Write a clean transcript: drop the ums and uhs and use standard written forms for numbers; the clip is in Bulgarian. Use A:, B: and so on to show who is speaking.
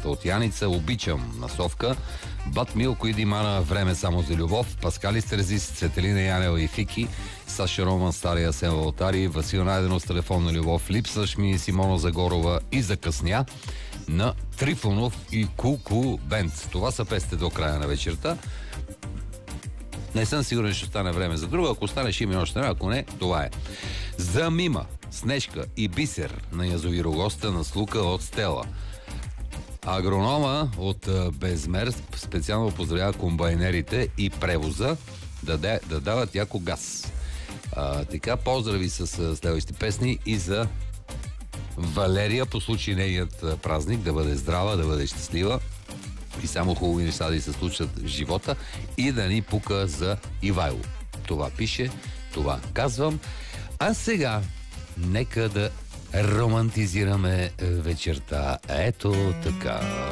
A: поздравленията от Яница. Обичам насовка. Бат Милко и Димана, време само за любов. Паскали Стрезис, Цветелина Янева и Фики. Саша Роман, Стария Сен Валтари. Васил Найденов с телефон на любов. Липсваш ми, Симона Загорова и Закъсня на Трифонов и Куку Бенд. Това са песните до края на вечерта. Не съм сигурен, ще остане време за друга. Ако остане, ще има още време. Ако не, това е. За Мима, Снежка и Бисер на язовирогоста на Слука от Стела. Агронома от Безмер специално поздравява комбайнерите и превоза да дават яко газ. Така, поздрави с следващите песни и за Валерия по случай нейният празник, да бъде здрава, да бъде щастлива и само хубави неща да се случат в живота и да ни пука за Ивайло. Това пише, това казвам. А сега нека да романтизираме вечерта. Ето така.